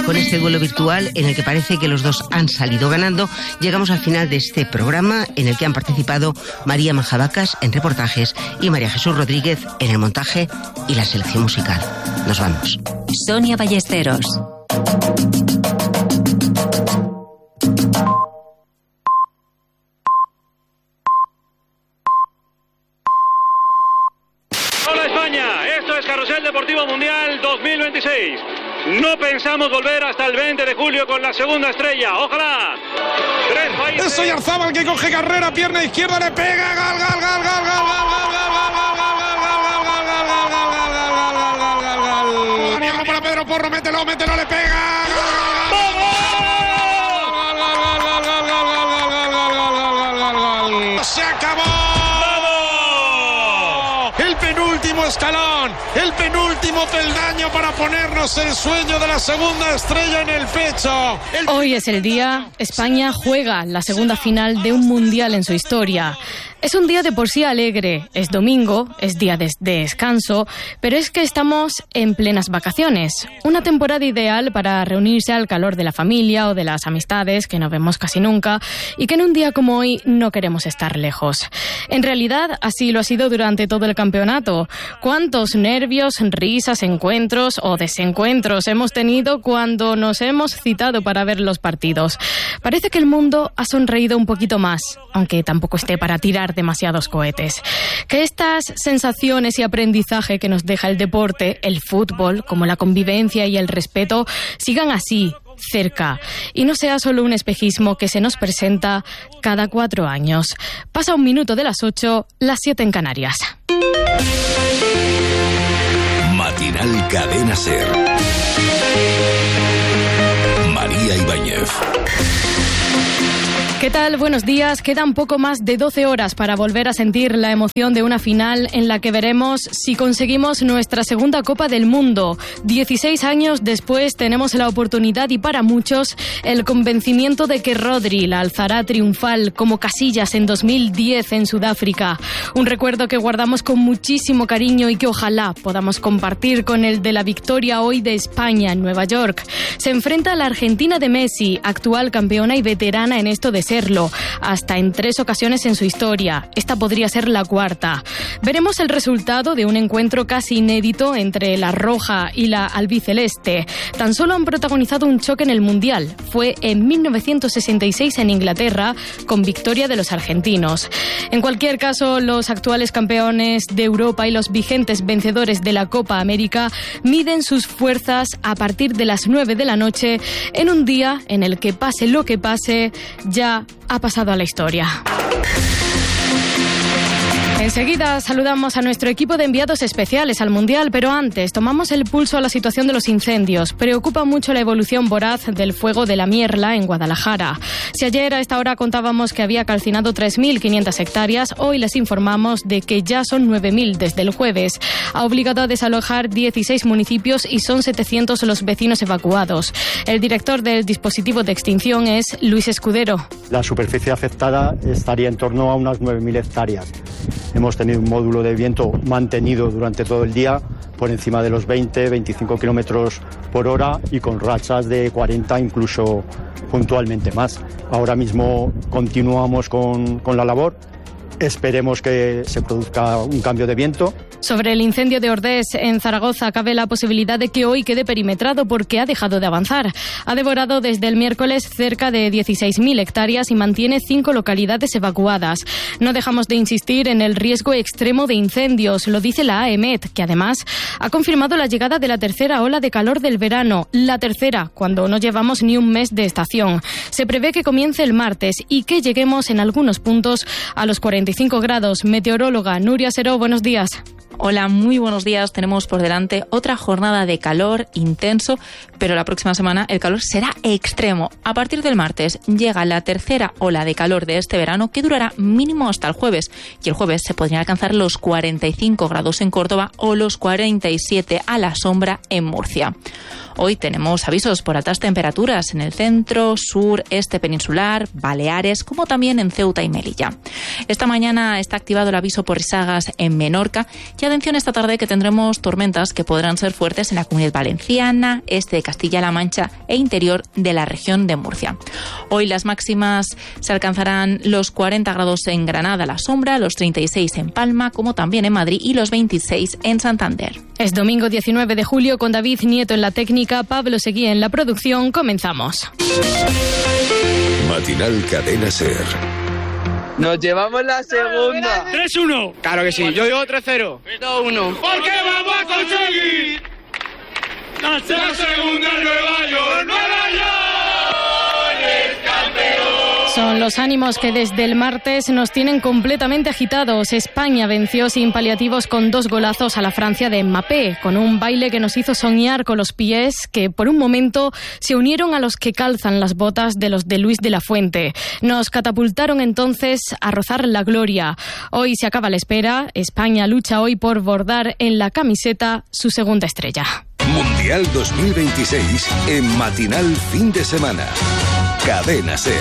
con este duelo virtual en el que parece que los dos han salido ganando, llegamos al final de este programa en el que han participado María Majavacas en reportajes y María Jesús Rodríguez en el montaje y la selección musical. Nos vamos. Sonia Ballesteros. Hola España, esto es Carrusel Deportivo Mundial 2026. No pensamos volver hasta el 20 de julio con la segunda estrella. Ojalá. 3 países. Es Oyarzábal que coge carrera, pierna izquierda, le pega, gol, gol, gol, gol, gol, gol, gol, gol, para Pedro Porro, mételo, le pega. Se acabó. El penúltimo escalón, el penúltimo peldaño para ponernos el sueño de la segunda estrella en el pecho. Hoy es el día. España juega la segunda final de un mundial en su historia. Es un día de por sí alegre, es domingo, es día de descanso, pero es que estamos en plenas vacaciones. Una temporada ideal para reunirse al calor de la familia o de las amistades, que no vemos casi nunca, y que en un día como hoy no queremos estar lejos. En realidad, así lo ha sido durante todo el campeonato. ¿Cuántos nervios, risas, encuentros o desencuentros hemos tenido cuando nos hemos citado para ver los partidos? Parece que el mundo ha sonreído un poquito más, aunque tampoco esté para tirar demasiados cohetes. Que estas sensaciones y aprendizaje que nos deja el deporte, el fútbol, como la convivencia y el respeto, sigan así, cerca, y no sea solo un espejismo que se nos presenta cada 4 años. Pasa 1 minuto de las 8, las 7 en Canarias. Matinal Cadena SER. María Ibáñez. ¿Qué tal? Buenos días. Quedan poco más de 12 horas para volver a sentir la emoción de una final en la que veremos si conseguimos nuestra segunda Copa del Mundo. 16 años después tenemos la oportunidad y para muchos el convencimiento de que Rodri la alzará triunfal como Casillas en 2010 en Sudáfrica. Un recuerdo que guardamos con muchísimo cariño y que ojalá podamos compartir con el de la victoria hoy de España en Nueva York. Se enfrenta a la Argentina de Messi, actual campeona y veterana en esto de serlo, hasta en 3 ocasiones en su historia. Esta podría ser la 4ª. Veremos el resultado de un encuentro casi inédito entre la roja y la albiceleste. Tan solo han protagonizado un choque en el Mundial. Fue en 1966 en Inglaterra, con victoria de los argentinos. En cualquier caso, los actuales campeones de Europa y los vigentes vencedores de la Copa América miden sus fuerzas a partir de las 9 de la noche en un día en el que pase lo que pase, ya ha pasado a la historia. Enseguida saludamos a nuestro equipo de enviados especiales al Mundial, pero antes tomamos el pulso a la situación de los incendios. Preocupa mucho la evolución voraz del fuego de la Mierla en Guadalajara. Si ayer a esta hora contábamos que había calcinado 3.500 hectáreas, hoy les informamos de que ya son 9.000 desde el jueves. Ha obligado a desalojar 16 municipios y son 700 los vecinos evacuados. El director del dispositivo de extinción es Luis Escudero. La superficie afectada estaría en torno a unas 9.000 hectáreas. Hemos tenido un módulo de viento mantenido durante todo el día por encima de los 20-25 kilómetros por hora y con rachas de 40, incluso puntualmente más. Ahora mismo continuamos con la labor. Esperemos que se produzca un cambio de viento. Sobre el incendio de Ordés en Zaragoza cabe la posibilidad de que hoy quede perimetrado porque ha dejado de avanzar. Ha devorado desde el miércoles cerca de 16.000 hectáreas y mantiene 5 localidades evacuadas. No dejamos de insistir en el riesgo extremo de incendios, lo dice la AEMET, que además ha confirmado la llegada de la tercera ola de calor del verano. La tercera, cuando no llevamos ni un mes de estación. Se prevé que comience el martes y que lleguemos en algunos puntos a los 45 grados. Meteoróloga Nuria Seró, buenos días. Hola, muy buenos días. Tenemos por delante otra jornada de calor intenso, pero la próxima semana el calor será extremo. A partir del martes llega la tercera ola de calor de este verano que durará mínimo hasta el jueves. Y el jueves se podrían alcanzar los 45 grados en Córdoba o los 47 a la sombra en Murcia. Hoy tenemos avisos por altas temperaturas en el centro, sur, este peninsular, Baleares, como también en Ceuta y Melilla. Esta mañana está activado el aviso por risagas en Menorca y atención esta tarde que tendremos tormentas que podrán ser fuertes en la Comunidad Valenciana, este de Castilla-La Mancha e interior de la región de Murcia. Hoy las máximas se alcanzarán los 40 grados en Granada, la sombra, los 36 en Palma, como también en Madrid y los 26 en Santander. Es domingo 19 de julio con David Nieto en la técnica, Pablo Seguí en la producción. Comenzamos. Matinal Cadena SER. Nos llevamos la segunda. 3-1. Claro que sí. Yo digo 3-0. 2-1. Porque vamos a conseguir la segunda en Nueva York. ¡Nueva York es campeón! Son los ánimos que desde el martes nos tienen completamente agitados. España venció sin paliativos con 2 golazos a la Francia de Mbappé, con un baile que nos hizo soñar con los pies que por un momento se unieron a los que calzan las botas de los de Luis de la Fuente. Nos catapultaron entonces a rozar la gloria. Hoy se acaba la espera. España lucha hoy por bordar en la camiseta su segunda estrella. Mundial 2026 en Matinal Fin de Semana. Cadena SER.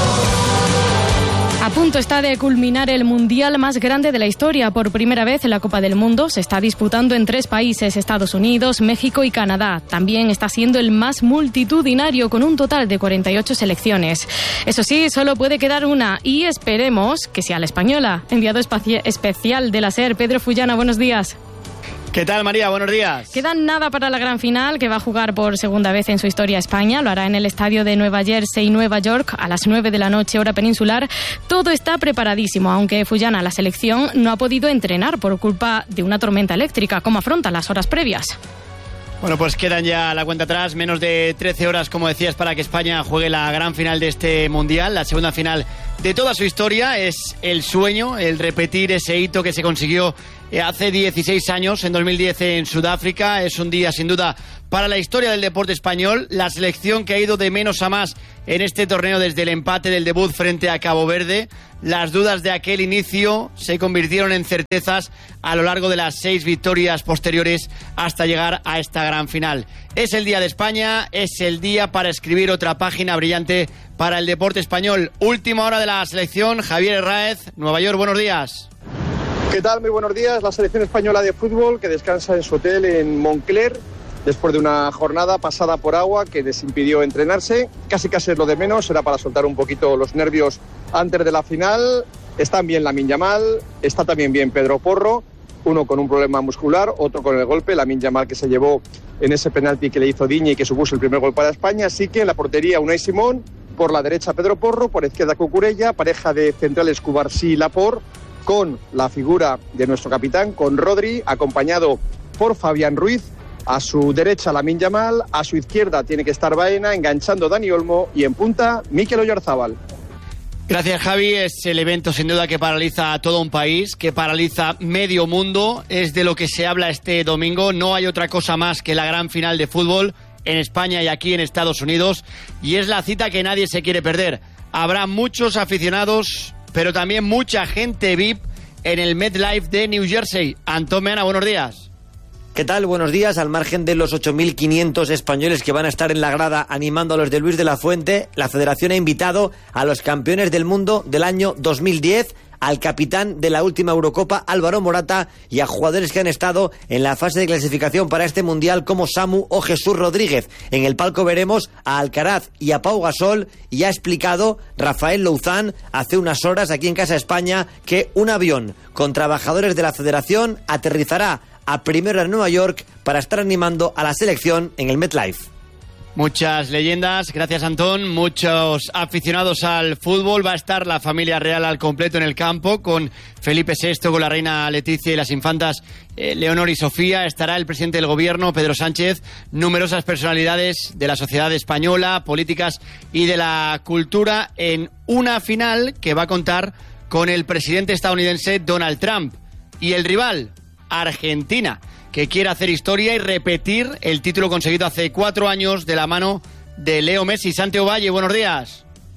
A punto está de culminar el mundial más grande de la historia. Por primera vez la Copa del Mundo se está disputando en 3 países, Estados Unidos, México y Canadá. También está siendo el más multitudinario con un total de 48 selecciones. Eso sí, solo puede quedar una y esperemos que sea la española. Enviado especial de la SER, Pedro Fullana, buenos días. ¿Qué tal, María? Buenos días. Queda nada para la gran final que va a jugar por segunda vez en su historia España. Lo hará en el estadio de Nueva Jersey, Nueva York, a las 9 de la noche, hora peninsular. Todo está preparadísimo, aunque Fullana, la selección, no ha podido entrenar por culpa de una tormenta eléctrica. ¿Cómo afronta las horas previas? Bueno, pues quedan ya la cuenta atrás, menos de 13 horas, como decías, para que España juegue la gran final de este Mundial, la segunda final de toda su historia. Es el sueño, el repetir ese hito que se consiguió hace 16 años, en 2010 en Sudáfrica. Es un día sin duda para la historia del deporte español. La selección que ha ido de menos a más en este torneo desde el empate del debut frente a Cabo Verde. Las dudas de aquel inicio se convirtieron en certezas a lo largo de las 6 victorias posteriores hasta llegar a esta gran final. Es el día de España, es el día para escribir otra página brillante para el deporte español. Última hora de la selección, Javier Herráez, Nueva York, buenos días. ¿Qué tal? Muy buenos días. La selección española de fútbol que descansa en su hotel en Montcler después de una jornada pasada por agua que les impidió entrenarse. Casi es lo de menos, era para soltar un poquito los nervios antes de la final. Están bien Lamine Yamal, está también bien Pedro Porro, uno con un problema muscular, otro con el golpe, Lamine Yamal que se llevó en ese penalti que le hizo Digne y que supuso el primer gol para España. Así que en la portería Unai Simón, por la derecha Pedro Porro, por la izquierda Cucurella, pareja de centrales Cubarsí y Laporte, con la figura de nuestro capitán, con Rodri, acompañado por Fabián Ruiz. A su derecha Lamine Yamal, a su izquierda tiene que estar Baena, enganchando Dani Olmo y en punta Mikel Oyarzábal. Gracias, Javi. Es el evento sin duda que paraliza a todo un país, que paraliza medio mundo. Es de lo que se habla este domingo. No hay otra cosa más que la gran final de fútbol en España y aquí en Estados Unidos. Y es la cita que nadie se quiere perder. Habrá muchos aficionados, pero también mucha gente VIP en el MetLife de New Jersey. Antón Meana, buenos días. ¿Qué tal? Buenos días. Al margen de los 8.500 españoles que van a estar en la grada animando a los de Luis de la Fuente, la Federación ha invitado a los campeones del mundo del año 2010, al capitán de la última Eurocopa, Álvaro Morata, y a jugadores que han estado en la fase de clasificación para este Mundial como Samu o Jesús Rodríguez. En el palco veremos a Alcaraz y a Pau Gasol, y ha explicado Rafael Louzán hace unas horas aquí en Casa España que un avión con trabajadores de la Federación aterrizará a primera hora en Nueva York para estar animando a la selección en el MetLife. Muchas leyendas, gracias Antón, muchos aficionados al fútbol. Va a estar la familia real al completo en el campo, con Felipe VI, con la reina Leticia y las infantas Leonor y Sofía. Estará el presidente del gobierno, Pedro Sánchez, numerosas personalidades de la sociedad española, políticas y de la cultura, en una final que va a contar con el presidente estadounidense Donald Trump y el rival, Argentina, que quiere hacer historia y repetir el título conseguido hace 4 años de la mano de Leo Messi. Santiago Valle, buenos días.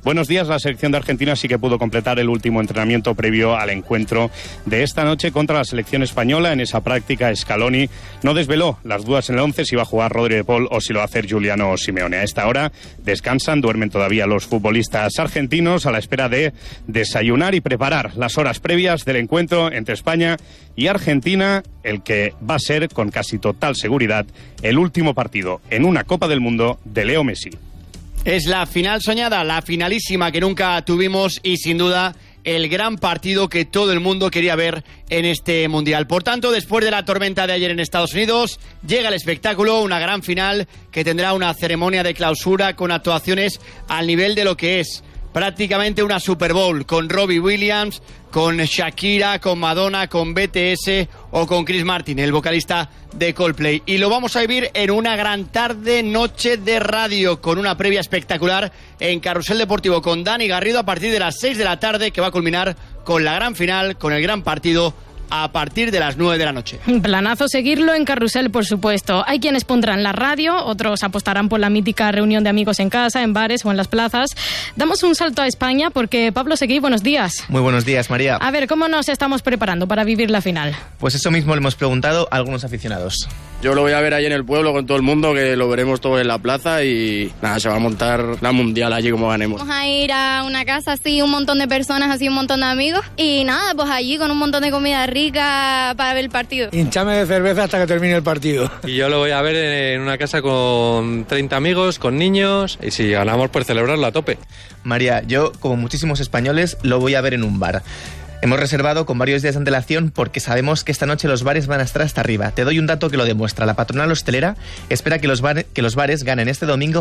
Buenos días. La selección de Argentina sí que pudo completar el último entrenamiento previo al encuentro de esta noche contra la selección española. En esa práctica, Scaloni no desveló las dudas en el 11 si va a jugar Rodri de Paul o si lo va a hacer Giuliano Simeone. A esta hora descansan, duermen todavía los futbolistas argentinos a la espera de desayunar y preparar las horas previas del encuentro entre España y Argentina, el que va a ser, con casi total seguridad, el último partido en una Copa del Mundo de Leo Messi. Es la final soñada, la finalísima que nunca tuvimos y sin duda el gran partido que todo el mundo quería ver en este Mundial. Por tanto, después de la tormenta de ayer en Estados Unidos, llega el espectáculo, una gran final que tendrá una ceremonia de clausura con actuaciones al nivel de lo que es prácticamente una Super Bowl, con Robbie Williams, con Shakira, con Madonna, con BTS o con Chris Martin, el vocalista de Coldplay. Y lo vamos a vivir en una gran tarde, noche de radio, con una previa espectacular en Carrusel Deportivo con Dani Garrido a partir de las 6 de la tarde, que va a culminar con la gran final, con el gran partido a partir de las 9 de la noche. Planazo seguirlo en Carrusel, por supuesto. Hay quienes pondrán la radio, otros apostarán por la mítica reunión de amigos en casa, en bares o en las plazas. Damos un salto a España porque Pablo Seguí, buenos días. Muy buenos días, María. A ver, ¿cómo nos estamos preparando para vivir la final? Pues eso mismo le hemos preguntado a algunos aficionados. Yo lo voy a ver ahí en el pueblo con todo el mundo, que lo veremos todo en la plaza y nada, se va a montar la mundial allí como ganemos. Vamos a ir a una casa así, un montón de personas, así un montón de amigos y nada, pues allí con un montón de comida rica para ver el partido. Hinchame de cerveza hasta que termine el partido. Y yo lo voy a ver en una casa con 30 amigos, con niños, y si ganamos pues celebrarlo a tope. María, yo como muchísimos españoles lo voy a ver en un bar. Hemos reservado con varios días de antelación porque sabemos que esta noche los bares van a estar hasta arriba. Te doy un dato que lo demuestra. La patronal hostelera espera que los bares ganen este domingo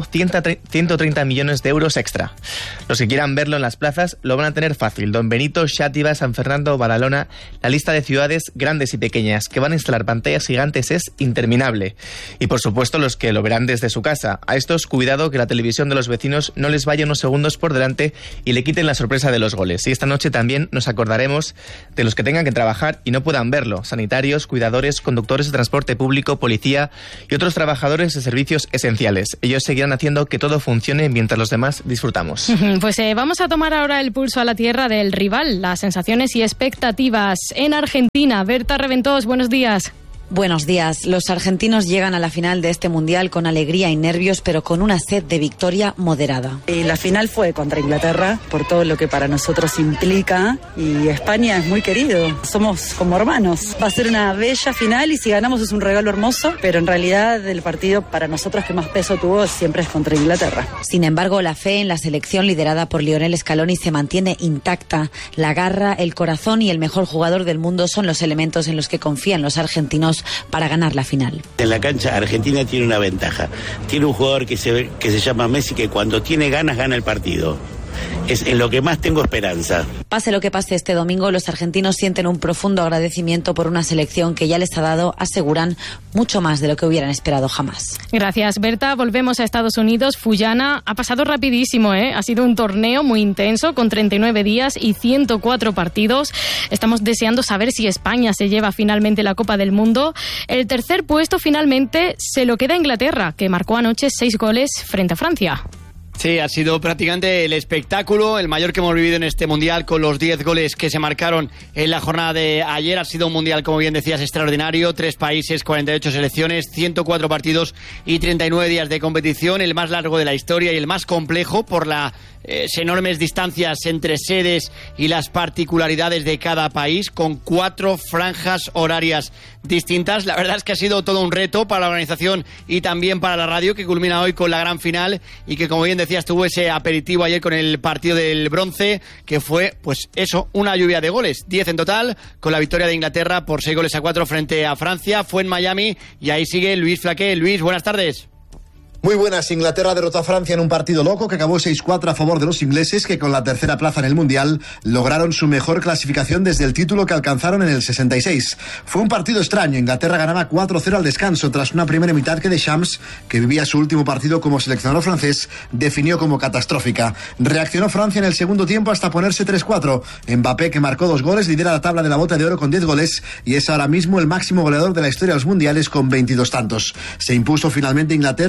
130 millones de euros extra. Los que quieran verlo en las plazas lo van a tener fácil. Don Benito, Xàtiva, San Fernando, Badalona. La lista de ciudades grandes y pequeñas que van a instalar pantallas gigantes es interminable. Y por supuesto los que lo verán desde su casa. A estos, cuidado que la televisión de los vecinos no les vaya unos segundos por delante y le quiten la sorpresa de los goles. Y esta noche también nos acordaremos de los que tengan que trabajar y no puedan verlo: sanitarios, cuidadores, conductores de transporte público, policía y otros trabajadores de servicios esenciales. Ellos seguirán haciendo que todo funcione mientras los demás disfrutamos. Pues vamos a tomar ahora el pulso a la tierra del rival, las sensaciones y expectativas en Argentina. Berta Reventós, buenos días. Buenos días. Los argentinos llegan a la final de este mundial con alegría y nervios, pero con una sed de victoria moderada. La final fue contra Inglaterra, por todo lo que para nosotros implica, y España es muy querido. Somos como hermanos. Va a ser una bella final y si ganamos es un regalo hermoso, pero en realidad el partido para nosotros que más peso tuvo siempre es contra Inglaterra. Sin embargo, la fe en la selección liderada por Lionel Scaloni se mantiene intacta. La garra, el corazón y el mejor jugador del mundo son los elementos en los que confían los argentinos para ganar la final. En la cancha Argentina tiene una ventaja. Tiene un jugador que se llama Messi, que cuando tiene ganas gana el partido. Es en lo que más tengo esperanza. Pase lo que pase este domingo, los argentinos sienten un profundo agradecimiento por una selección que ya les ha dado, aseguran, mucho más de lo que hubieran esperado jamás. Gracias, Berta. Volvemos a Estados Unidos. Fuyana ha pasado rapidísimo, ¿eh? Ha sido un torneo muy intenso, con 39 días y 104 partidos. Estamos deseando saber si España se lleva finalmente la Copa del Mundo. El tercer puesto finalmente se lo queda Inglaterra, que marcó anoche 6 goles frente a Francia. Sí, ha sido prácticamente el espectáculo, el mayor que hemos vivido en este Mundial, con los 10 goles que se marcaron en la jornada de ayer. Ha sido un Mundial, como bien decías, extraordinario. 3 países, 48 selecciones, 104 partidos y 39 días de competición. El más largo de la historia y el más complejo por las enormes distancias entre sedes y las particularidades de cada país, con 4 franjas horarias distintas. La verdad es que ha sido todo un reto para la organización y también para la radio, que culmina hoy con la gran final y que, como bien decías, tuvo ese aperitivo ayer con el partido del bronce, que fue, pues eso, una lluvia de goles. 10 en total, con la victoria de Inglaterra por 6-4 frente a Francia. Fue en Miami y ahí sigue Luis Flaqué. Luis, buenas tardes. Muy buenas. Inglaterra derrotó a Francia en un partido loco que acabó 6-4 a favor de los ingleses, que con la tercera plaza en el Mundial lograron su mejor clasificación desde el título que alcanzaron en el 66. Fue un partido extraño. Inglaterra ganaba 4-0 al descanso tras una primera mitad que Deschamps, que vivía su último partido como seleccionador francés, definió como catastrófica. Reaccionó Francia en el segundo tiempo hasta ponerse 3-4. Mbappé, que marcó 2 goles, lidera la tabla de la Bota de Oro con 10 goles y es ahora mismo el máximo goleador de la historia de los mundiales con 22 tantos. Se impuso finalmente Inglaterra gracias a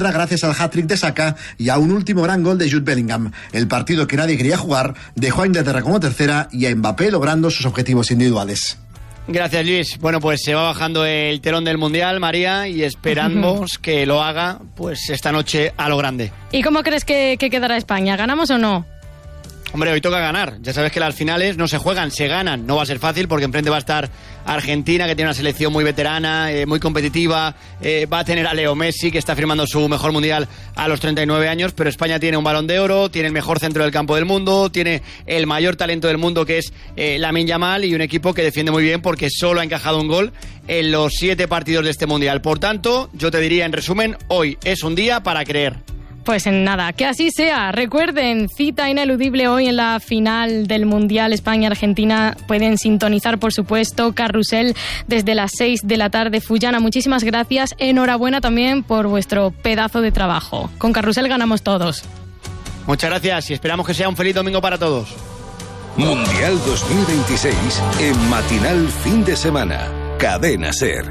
al hat-trick de Saka y a un último gran gol de Jude Bellingham. El partido que nadie quería jugar dejó a Inglaterra como tercera y a Mbappé logrando sus objetivos individuales. Gracias, Luis. Bueno, pues se va bajando el telón del Mundial, María, y esperamos que lo haga pues esta noche a lo grande. ¿Y cómo crees que quedará España? ¿Ganamos o no? Hombre, hoy toca ganar. Ya sabes que las finales no se juegan, se ganan. No va a ser fácil porque enfrente va a estar Argentina, que tiene una selección muy veterana, muy competitiva. Va a tener a Leo Messi, que está firmando su mejor mundial a los 39 años. Pero España tiene un Balón de Oro, tiene el mejor centro del campo del mundo, tiene el mayor talento del mundo, que es Lamine Yamal, y un equipo que defiende muy bien porque solo ha encajado un gol en los 7 partidos de este mundial. Por tanto, yo te diría en resumen, hoy es un día para creer. Pues en nada, que así sea. Recuerden, cita ineludible hoy en la final del Mundial España-Argentina. Pueden sintonizar, por supuesto, Carrusel desde las 6 de la tarde. Fuyana, muchísimas gracias. Enhorabuena también por vuestro pedazo de trabajo. Con Carrusel ganamos todos. Muchas gracias y esperamos que sea un feliz domingo para todos. Mundial 2026 en Matinal Fin de Semana. Cadena SER.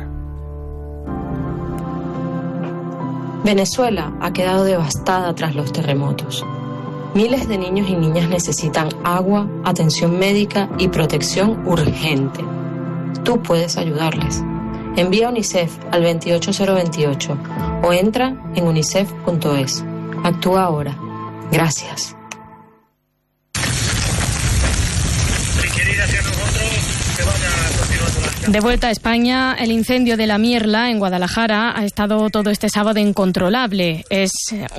Venezuela ha quedado devastada tras los terremotos. Miles de niños y niñas necesitan agua, atención médica y protección urgente. Tú puedes ayudarles. Envía UNICEF al 28028 o entra en unicef.es. Actúa ahora. Gracias. De vuelta a España, el incendio de La Mierla, en Guadalajara, ha estado todo este sábado incontrolable. Es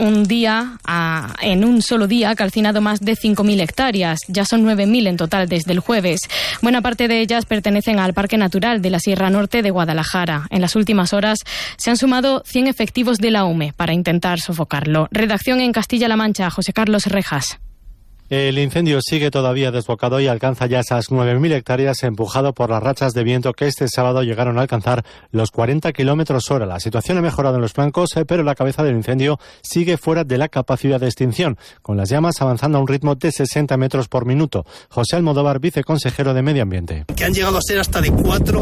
en un solo día, ha calcinado más de 5.000 hectáreas. Ya son 9.000 en total desde el jueves. Buena parte de ellas pertenecen al Parque Natural de la Sierra Norte de Guadalajara. En las últimas horas se han sumado 100 efectivos de la UME para intentar sofocarlo. Redacción en Castilla-La Mancha, José Carlos Rejas. El incendio sigue todavía desbocado y alcanza ya esas 9.000 hectáreas, empujado por las rachas de viento que este sábado llegaron a alcanzar los 40 km/h. La situación ha mejorado en los flancos, pero la cabeza del incendio sigue fuera de la capacidad de extinción, con las llamas avanzando a un ritmo de 60 metros por minuto. José Almodóvar, viceconsejero de Medio Ambiente. Que han llegado a ser hasta de 4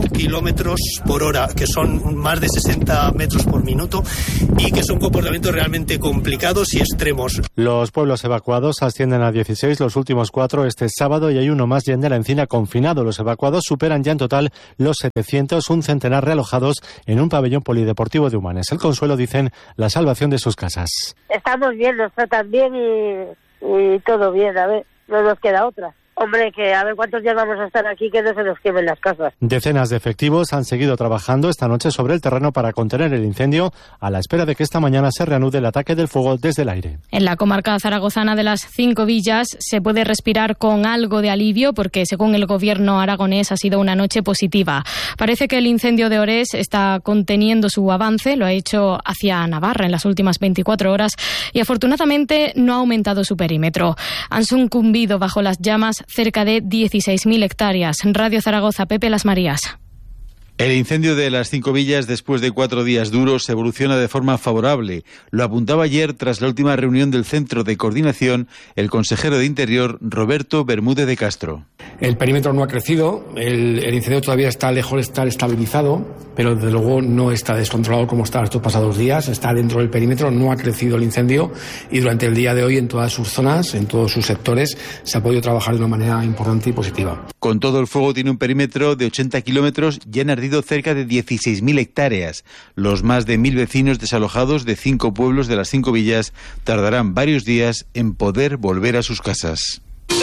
km/h, que son más de 60 metros por minuto y que son comportamientos realmente complicados y extremos. Los pueblos evacuados ascienden a 16, los últimos 4 este sábado, y hay uno más ya en la Encina confinado. Los evacuados superan ya en total los 700, un centenar realojados en un pabellón polideportivo de Humanes. El consuelo, dicen, la salvación de sus casas. Estamos bien, nos tratan bien y todo bien, a ver, no nos queda otra. Hombre, que a ver cuántos días vamos a estar aquí, que no se nos quemen las casas. Decenas de efectivos han seguido trabajando esta noche sobre el terreno para contener el incendio, a la espera de que esta mañana se reanude el ataque del fuego desde el aire. En la comarca zaragozana de las 5 villas se puede respirar con algo de alivio porque, según el gobierno aragonés, ha sido una noche positiva. Parece que el incendio de Orés está conteniendo su avance, lo ha hecho hacia Navarra en las últimas 24 horas y afortunadamente no ha aumentado su perímetro. Han sucumbido bajo las llamas cerca de 16.000 hectáreas. Radio Zaragoza, Pepe Las Marías. El incendio de las 5 villas, después de 4 días duros, evoluciona de forma favorable. Lo apuntaba ayer, tras la última reunión del Centro de Coordinación, el consejero de Interior, Roberto Bermúdez de Castro. El perímetro no ha crecido, el incendio todavía está lejos de estar estabilizado, pero desde luego no está descontrolado como estaba estos pasados días. Está dentro del perímetro, no ha crecido el incendio, y durante el día de hoy en todas sus zonas, en todos sus sectores, se ha podido trabajar de una manera importante y positiva. Con todo, el fuego tiene un perímetro de 80 kilómetros y han ardido cerca de 16.000 hectáreas. Los más de 1.000 vecinos desalojados de 5 pueblos de las 5 villas tardarán varios días en poder volver a sus casas.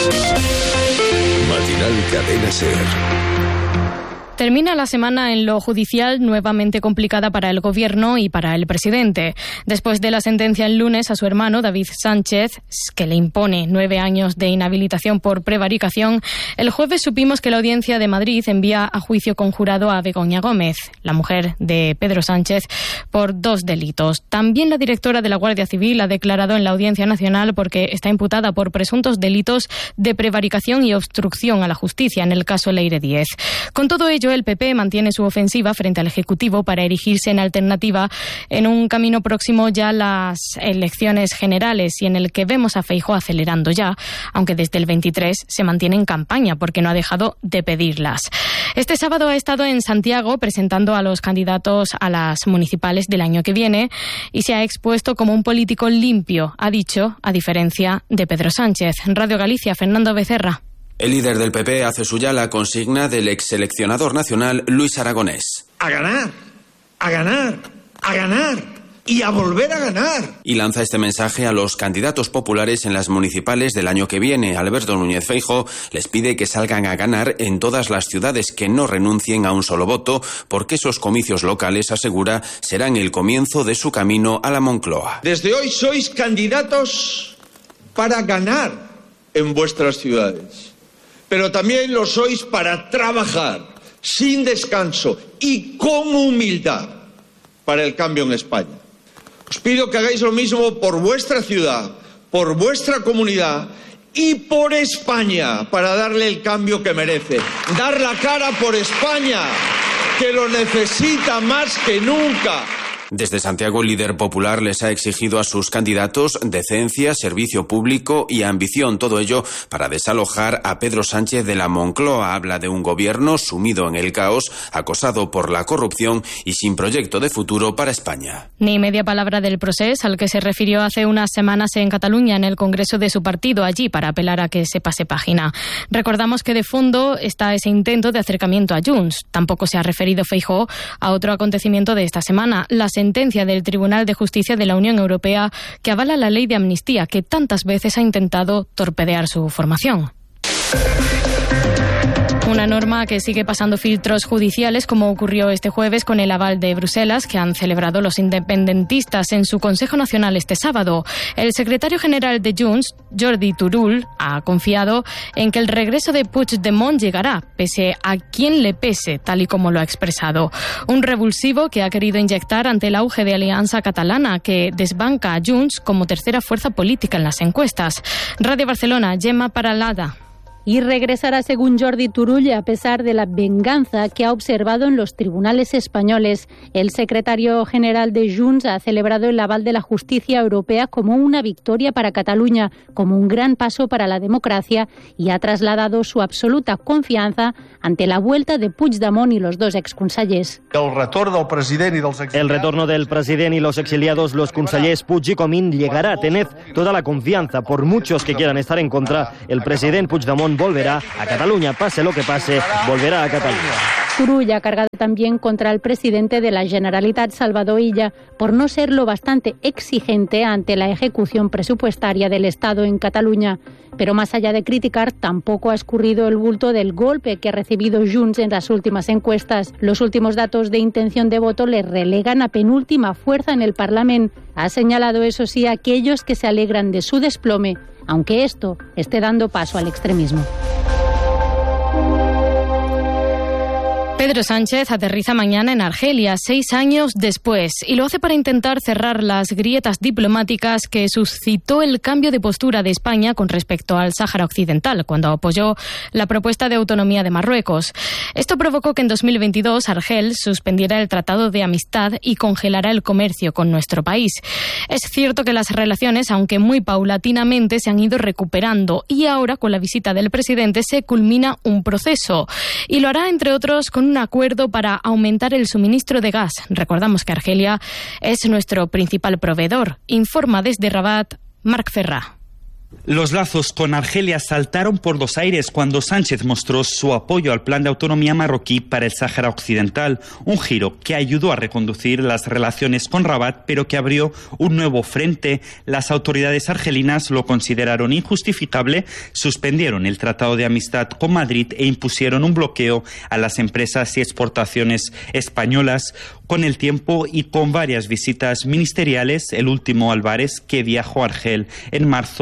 Matinal Cadena SER. Termina la semana en lo judicial nuevamente complicada para el Gobierno y para el presidente. Después de la sentencia el lunes a su hermano, David Sánchez, que le impone 9 años de inhabilitación por prevaricación, el jueves supimos que la Audiencia de Madrid envía a juicio conjurado a Begoña Gómez, la mujer de Pedro Sánchez, por 2 delitos. También la directora de la Guardia Civil ha declarado en la Audiencia Nacional porque está imputada por presuntos delitos de prevaricación y obstrucción a la justicia en el caso Leire 10. Con todo ello, ello, el PP mantiene su ofensiva frente al Ejecutivo para erigirse en alternativa en un camino próximo ya a las elecciones generales y en el que vemos a Feijóo acelerando ya, aunque desde el 23 se mantiene en campaña porque no ha dejado de pedirlas. Este sábado ha estado en Santiago presentando a los candidatos a las municipales del año que viene y se ha expuesto como un político limpio, ha dicho, a diferencia de Pedro Sánchez. Radio Galicia, Fernando Becerra. El líder del PP hace suya la consigna del ex seleccionador nacional Luis Aragonés. A ganar, a ganar, a ganar y a volver a ganar. Y lanza este mensaje a los candidatos populares en las municipales del año que viene. Alberto Núñez Feijóo les pide que salgan a ganar en todas las ciudades, que no renuncien a un solo voto, porque esos comicios locales, asegura, serán el comienzo de su camino a la Moncloa. Desde hoy sois candidatos para ganar en vuestras ciudades, pero también lo sois para trabajar sin descanso y con humildad para el cambio en España. Os pido que hagáis lo mismo por vuestra ciudad, por vuestra comunidad y por España, para darle el cambio que merece. Dar la cara por España, que lo necesita más que nunca. Desde Santiago, el líder popular les ha exigido a sus candidatos decencia, servicio público y ambición, todo ello para desalojar a Pedro Sánchez de la Moncloa. Habla de un gobierno sumido en el caos, acosado por la corrupción y sin proyecto de futuro para España. Ni media palabra del procés al que se refirió hace unas semanas en Cataluña en el congreso de su partido, allí para apelar a que se pase página. Recordamos que de fondo está ese intento de acercamiento a Junts. Tampoco se ha referido Feijóo a otro acontecimiento de esta semana, la sentencia del Tribunal de Justicia de la Unión Europea que avala la ley de amnistía que tantas veces ha intentado torpedear su formación. Una norma que sigue pasando filtros judiciales, como ocurrió este jueves con el aval de Bruselas, que han celebrado los independentistas en su Consejo Nacional este sábado. El secretario general de Junts, Jordi Turull, ha confiado en que el regreso de Puigdemont llegará, pese a quien le pese, tal y como lo ha expresado. Un revulsivo que ha querido inyectar ante el auge de Alianza Catalana, que desbanca a Junts como tercera fuerza política en las encuestas. Radio Barcelona, Gemma Paralada. Y regresará, según Jordi Turull, a pesar de la venganza que ha observado en los tribunales españoles. El secretario general de Junts ha celebrado el aval de la justicia europea como una victoria para Cataluña, como un gran paso para la democracia, y ha trasladado su absoluta confianza ante la vuelta de Puigdemont y los dos exconsellers. El retorno del presidente y los exiliados, los consellers Puig y Comín, llegará. Tened toda la confianza. Por muchos que quieran estar en contra, el presidente Puigdemont volverá a Cataluña. Pase lo que pase, volverá a Cataluña. Turull ha cargado también contra el presidente de la Generalitat, Salvador Illa, por no ser lo bastante exigente ante la ejecución presupuestaria del Estado en Cataluña. Pero más allá de criticar, tampoco ha escurrido el bulto del golpe que ha recibido Junts en las últimas encuestas. Los últimos datos de intención de voto le relegan a penúltima fuerza en el Parlamento. Ha señalado, eso sí, a aquellos que se alegran de su desplome, aunque esto esté dando paso al extremismo. Pedro Sánchez aterriza mañana en Argelia, 6 años después, y lo hace para intentar cerrar las grietas diplomáticas que suscitó el cambio de postura de España con respecto al Sáhara Occidental, cuando apoyó la propuesta de autonomía de Marruecos. Esto provocó que en 2022 Argel suspendiera el Tratado de Amistad y congelara el comercio con nuestro país. Es cierto que las relaciones, aunque muy paulatinamente, se han ido recuperando, y ahora, con la visita del presidente, se culmina un proceso, y lo hará, entre otros, con un acuerdo para aumentar el suministro de gas. Recordamos que Argelia es nuestro principal proveedor. Informa desde Rabat, Marc Ferrà. Los lazos con Argelia saltaron por los aires cuando Sánchez mostró su apoyo al plan de autonomía marroquí para el Sáhara Occidental, un giro que ayudó a reconducir las relaciones con Rabat, pero que abrió un nuevo frente. Las autoridades argelinas lo consideraron injustificable, suspendieron el Tratado de Amistad con Madrid e impusieron un bloqueo a las empresas y exportaciones españolas. Con el tiempo y con varias visitas ministeriales, el último Álvarez, que viajó a Argel en marzo,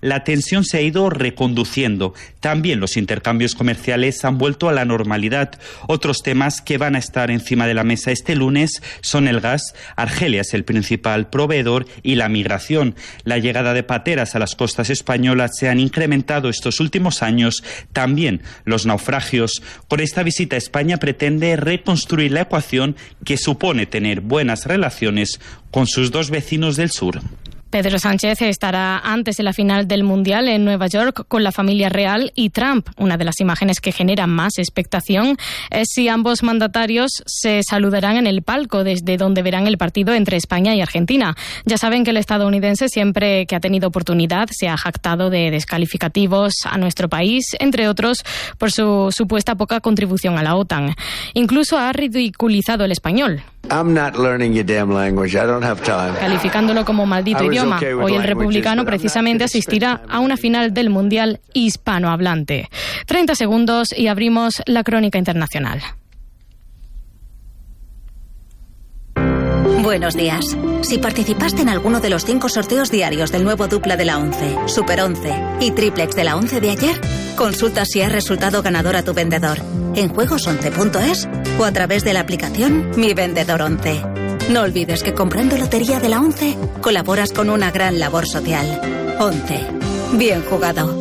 la tensión se ha ido reconduciendo. También los intercambios comerciales han vuelto a la normalidad. Otros temas que van a estar encima de la mesa este lunes son el gas. Argelia es el principal proveedor y la migración. La llegada de pateras a las costas españolas se han incrementado estos últimos años. También los naufragios. Con esta visita España pretende reconstruir la ecuación que supone tener buenas relaciones con sus dos vecinos del sur. Pedro Sánchez estará antes de la final del Mundial en Nueva York con la familia real y Trump. Una de las imágenes que genera más expectación es si ambos mandatarios se saludarán en el palco desde donde verán el partido entre España y Argentina. Ya saben que el estadounidense, siempre que ha tenido oportunidad, se ha jactado de descalificativos a nuestro país, entre otros por su supuesta poca contribución a la OTAN. Incluso ha ridiculizado el español, calificándolo como maldito idioma. Hoy el republicano precisamente asistirá a una final del Mundial hispanohablante. 30 segundos y abrimos la crónica internacional. Buenos días. Si participaste en alguno de los 5 sorteos diarios del nuevo dupla de la 11, Super 11 y triplex de la 11 de ayer, consulta si has resultado ganador a tu vendedor en juegos11.es o a través de la aplicación Mi Vendedor 11. No olvides que comprando lotería de la 11 colaboras con una gran labor social. 11. Bien jugado.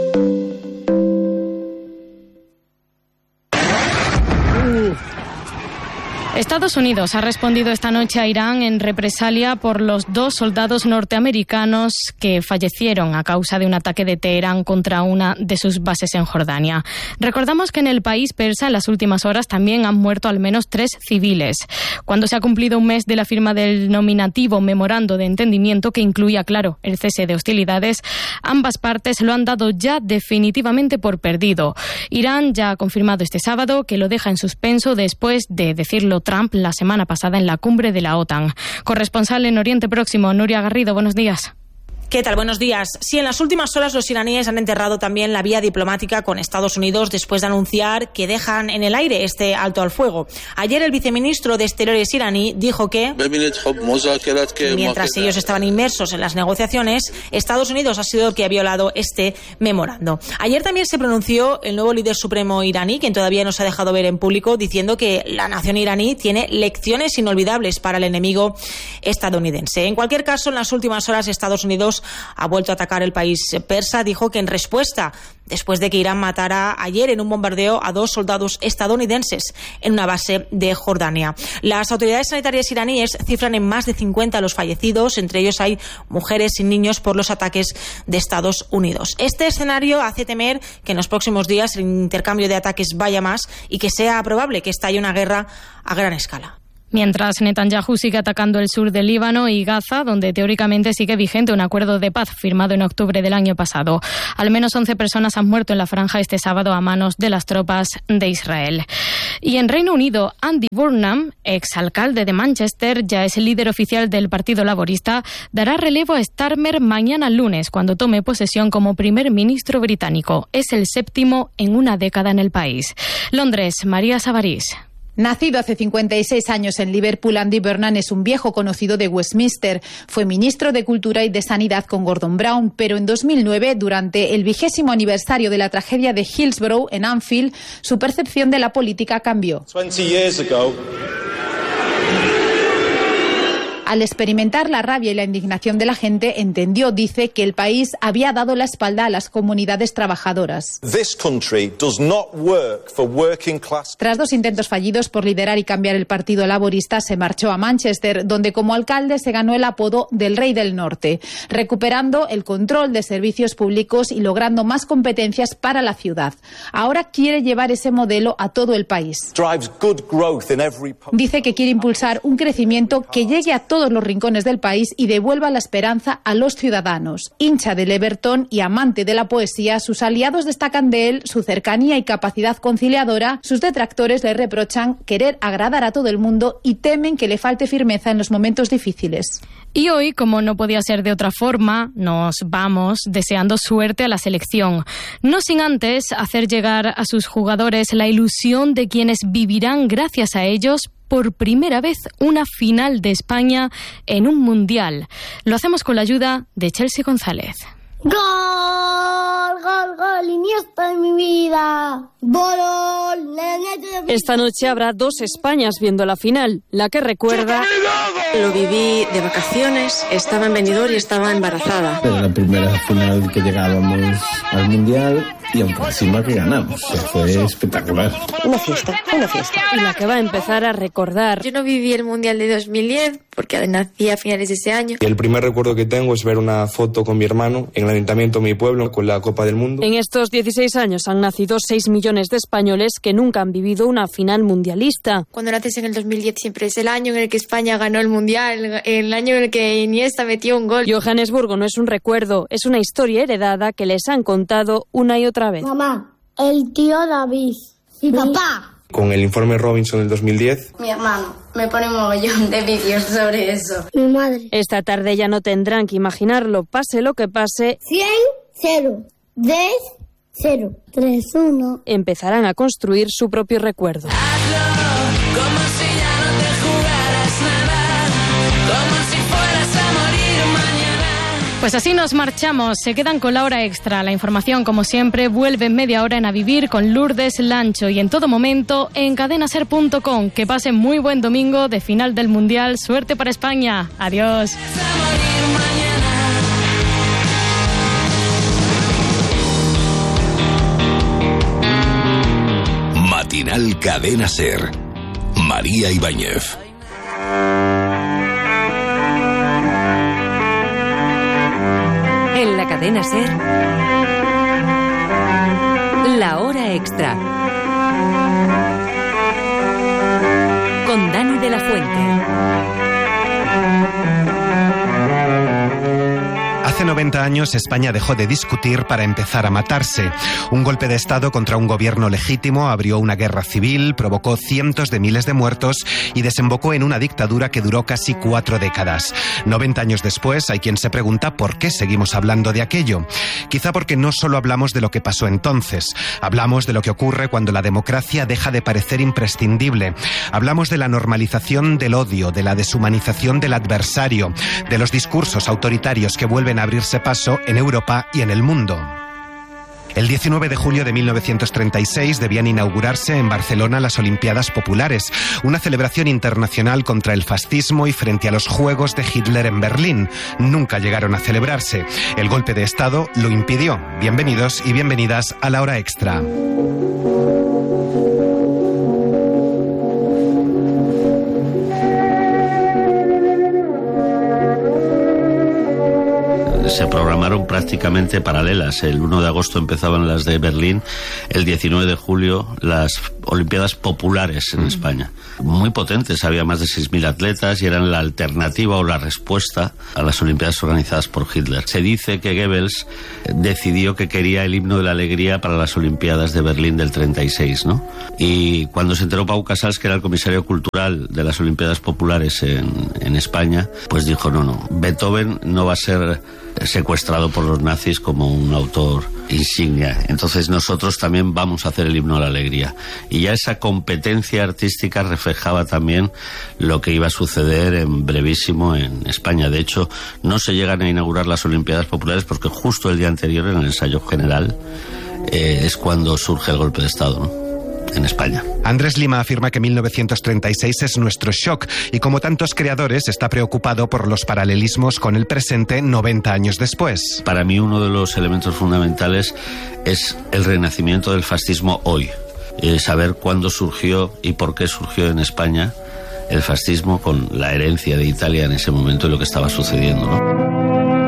Estados Unidos ha respondido esta noche a Irán en represalia por los 2 soldados norteamericanos que fallecieron a causa de un ataque de Teherán contra una de sus bases en Jordania. Recordamos que en el país persa en las últimas horas también han muerto al menos 3 civiles. Cuando se ha cumplido un mes de la firma del nominativo memorando de entendimiento que incluía, claro, el cese de hostilidades, ambas partes lo han dado ya definitivamente por perdido. Irán ya ha confirmado este sábado que lo deja en suspenso después de decirlo Trump la semana pasada en la cumbre de la OTAN. Corresponsal en Oriente Próximo, Nuria Garrido, buenos días. ¿Qué tal? Buenos días. Sí, en las últimas horas los iraníes han enterrado también la vía diplomática con Estados Unidos después de anunciar que dejan en el aire este alto al fuego. Ayer el viceministro de Exteriores iraní dijo que mientras ellos estaban inmersos en las negociaciones, Estados Unidos ha sido el que ha violado este memorando. Ayer también se pronunció el nuevo líder supremo iraní, quien todavía no se ha dejado ver en público, diciendo que la nación iraní tiene lecciones inolvidables para el enemigo estadounidense. En cualquier caso, en las últimas horas Estados Unidos ha vuelto a atacar el país persa. Dijo que en respuesta, después de que Irán matara ayer en un bombardeo a 2 soldados estadounidenses en una base de Jordania. Las autoridades sanitarias iraníes cifran en más de 50 los fallecidos, entre ellos hay mujeres y niños por los ataques de Estados Unidos. Este escenario hace temer que en los próximos días el intercambio de ataques vaya más y que sea probable que estalle una guerra a gran escala. Mientras Netanyahu sigue atacando el sur del Líbano y Gaza, donde teóricamente sigue vigente un acuerdo de paz firmado en octubre del año pasado. Al menos 11 personas han muerto en la franja este sábado a manos de las tropas de Israel. Y en Reino Unido, Andy Burnham, exalcalde de Manchester, ya es el líder oficial del Partido Laborista, dará relevo a Starmer mañana lunes, cuando tome posesión como primer ministro británico. Es el 7º en una década en el país. Londres, María Savarís. Nacido hace 56 años en Liverpool, Andy Burnham es un viejo conocido de Westminster. Fue ministro de Cultura y de Sanidad con Gordon Brown, pero en 2009, durante el 20º aniversario de la tragedia de Hillsborough en Anfield, su percepción de la política cambió. 20 years ago, Al experimentar la rabia y la indignación de la gente, entendió, dice, que el país había dado la espalda a las comunidades trabajadoras. Tras 2 intentos fallidos por liderar y cambiar el Partido Laborista, se marchó a Manchester, donde como alcalde se ganó el apodo del Rey del Norte, recuperando el control de servicios públicos y logrando más competencias para la ciudad. Ahora quiere llevar ese modelo a todo el país. Dice que quiere impulsar un crecimiento que llegue a todos los rincones del país y devuelva la esperanza a los ciudadanos. Hincha del Everton y amante de la poesía, sus aliados destacan de él su cercanía y capacidad conciliadora. Sus detractores le reprochan querer agradar a todo el mundo y temen que le falte firmeza en los momentos difíciles. Y hoy, como no podía ser de otra forma, nos vamos deseando suerte a la selección. No sin antes hacer llegar a sus jugadores la ilusión de quienes vivirán gracias a ellos por primera vez una final de España en un mundial. Lo hacemos con la ayuda de Chelsea González. ¡Gol! gol, Iniesta de mi vida. Esta noche habrá dos Españas viendo la final. La que recuerda... Lo viví de vacaciones, estaba en Benidorm y estaba embarazada. Era la primera final que llegábamos al Mundial y aunque encima que ganamos. Fue espectacular. Una fiesta. Y la que va a empezar a recordar. Yo no viví el Mundial de 2010 porque nací a finales de ese año. El primer recuerdo que tengo es ver una foto con mi hermano en el ayuntamiento de mi pueblo con la Copa del Mundo. En estos 16 años han nacido 6 millones de españoles que nunca han vivido una final mundialista. Cuando naces en el 2010 siempre es el año en el que España ganó el Mundial, el año en el que Iniesta metió un gol. Johannesburgo no es un recuerdo, es una historia heredada que les han contado una y otra vez. Mamá, el tío David. Mi papá. Con el informe Robinson del 2010. Mi hermano me pone un mogollón de vídeos sobre eso. Mi madre. Esta tarde ya no tendrán que imaginarlo, pase lo que pase. 100-0. 10-0. 3-1. Empezarán a construir su propio recuerdo. Como si ya no te jugaras nada, como si fueras a morir mañana. Pues así nos marchamos, se quedan con la hora extra. La información, como siempre, vuelve en media hora en A Vivir con Lourdes Lancho y en todo momento en cadenaser.com. Que pasen muy buen domingo de final del Mundial. Suerte para España. Adiós. Matinal Cadena Ser. María Ibáñez. En la Cadena Ser, la hora extra. Con Dani de la Fuente. Hace 90 años España dejó de discutir para empezar a matarse. Un golpe de Estado contra un gobierno legítimo abrió una guerra civil, provocó cientos de miles de muertos y desembocó en una dictadura que duró casi 4 décadas. 90 años después hay quien se pregunta por qué seguimos hablando de aquello. Quizá porque no solo hablamos de lo que pasó entonces, hablamos de lo que ocurre cuando la democracia deja de parecer imprescindible. Hablamos de la normalización del odio, de la deshumanización del adversario, de los discursos autoritarios que vuelven a abrirse paso en Europa y en el mundo. El 19 de julio de 1936 debían inaugurarse en Barcelona las Olimpiadas Populares, una celebración internacional contra el fascismo y frente a los Juegos de Hitler en Berlín. Nunca llegaron a celebrarse. El golpe de Estado lo impidió. Bienvenidos y bienvenidas a la hora extra. Se programaron prácticamente paralelas. El 1 de agosto empezaban las de Berlín, el 19 de julio las Olimpiadas Populares en España. Muy potentes, había más de 6.000 atletas y eran la alternativa o la respuesta a las Olimpiadas organizadas por Hitler. Se dice que Goebbels decidió que quería el himno de la alegría para las Olimpiadas de Berlín del 36, ¿no? Y cuando se enteró Pau Casals, que era el comisario cultural de las Olimpiadas Populares en España, pues dijo, no, Beethoven no va a ser secuestrado por los nazis como un autor insignia. Entonces nosotros también vamos a hacer el himno a la alegría. Y ya esa competencia artística reflejaba también lo que iba a suceder en brevísimo en España. De hecho, no se llegan a inaugurar las Olimpiadas Populares porque justo el día anterior, en el ensayo general, es cuando surge el golpe de Estado, ¿no?, en España. Andrés Lima afirma que 1936 es nuestro shock y, como tantos creadores, está preocupado por los paralelismos con el presente 90 años después. Para mí uno de los elementos fundamentales es el renacimiento del fascismo hoy. Saber cuándo surgió y por qué surgió en España el fascismo con la herencia de Italia en ese momento y lo que estaba sucediendo, ¿no?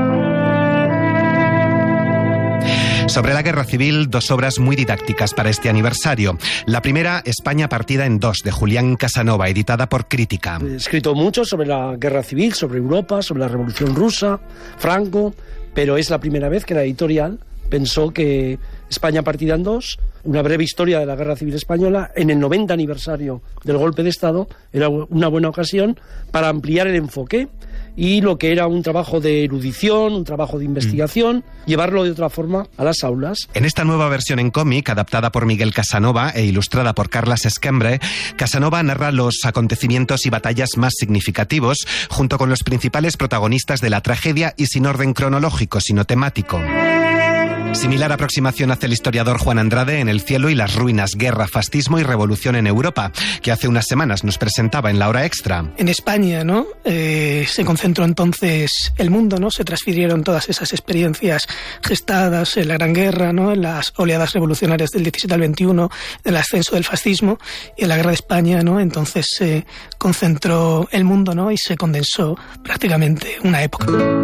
Sobre la guerra civil, 2 obras muy didácticas para este aniversario. La primera, España partida en 2, de Julián Casanova, editada por Crítica. He escrito mucho sobre la guerra civil, sobre Europa, sobre la Revolución Rusa, Franco, pero es la primera vez que la editorial pensó que España partida en 2, una breve historia de la Guerra Civil Española, en el 90 aniversario del golpe de Estado, era una buena ocasión para ampliar el enfoque y lo que era un trabajo de erudición, un trabajo de investigación, llevarlo de otra forma a las aulas. En esta nueva versión en cómic, adaptada por Miguel Casanova e ilustrada por Carles Esquembre, Casanova narra los acontecimientos y batallas más significativos, junto con los principales protagonistas de la tragedia y sin orden cronológico, sino temático. Similar aproximación hace el historiador Juan Andrade en El cielo y las ruinas, guerra, fascismo y revolución en Europa, que hace unas semanas nos presentaba en La Hora Extra. En España, ¿no? Se concentró entonces el mundo, ¿no? Se transfirieron todas esas experiencias gestadas en la Gran Guerra, ¿no? En las oleadas revolucionarias del 17 al 21, en el ascenso del fascismo y en la Guerra de España, ¿no? Entonces se concentró el mundo, ¿no? Y se condensó prácticamente una época.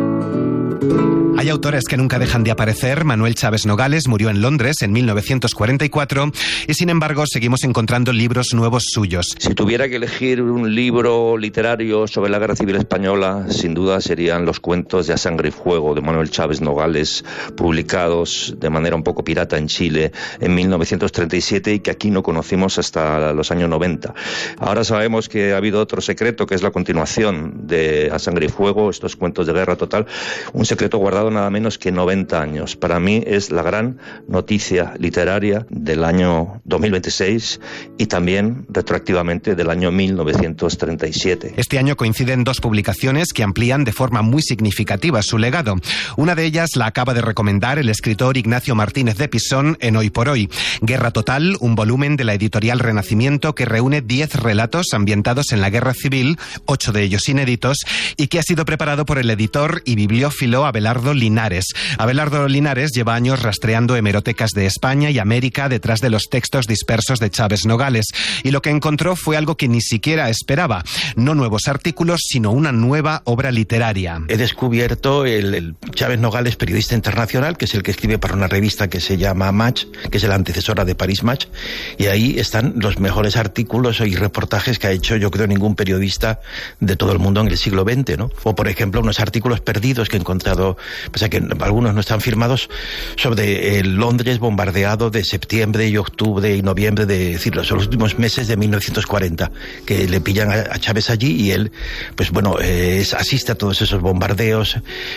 Hay autores que nunca dejan de aparecer. Manuel Chaves Nogales murió en Londres en 1944 y sin embargo seguimos encontrando libros nuevos suyos. Si tuviera que elegir un libro literario sobre la Guerra Civil Española, sin duda serían los cuentos de A Sangre y Fuego de Manuel Chaves Nogales, publicados de manera un poco pirata en Chile en 1937 y que aquí no conocimos hasta los años 90. Ahora sabemos que ha habido otro secreto, que es la continuación de A Sangre y Fuego, estos cuentos de guerra total, un secreto guardado nada menos que 90 años. Para mí es la gran noticia literaria del año 2026 y también retroactivamente del año 1937. Este año coinciden dos publicaciones que amplían de forma muy significativa su legado. Una de ellas la acaba de recomendar el escritor Ignacio Martínez de Pisón en Hoy por Hoy. Guerra Total, un volumen de la editorial Renacimiento que reúne 10 relatos ambientados en la Guerra Civil, 8 de ellos inéditos, y que ha sido preparado por el editor y bibliófilo Abelardo Linares. Abelardo Linares lleva años rastreando hemerotecas de España y América detrás de los textos dispersos de Chaves Nogales, y lo que encontró fue algo que ni siquiera esperaba, no nuevos artículos, sino una nueva obra literaria. He descubierto el Chaves Nogales, periodista internacional, que es el que escribe para una revista que se llama Match, que es la antecesora de Paris Match, y ahí están los mejores artículos y reportajes que ha hecho, yo creo, ningún periodista de todo el mundo en el siglo XX, ¿no? O, por ejemplo, unos artículos perdidos que he encontrado, pese a que algunos no están firmados, sobre el Londres bombardeado de septiembre y octubre y noviembre de, decir, los últimos meses de 1940, que le pillan a Chávez allí y él, pues bueno, asiste a todos esos bombardeos,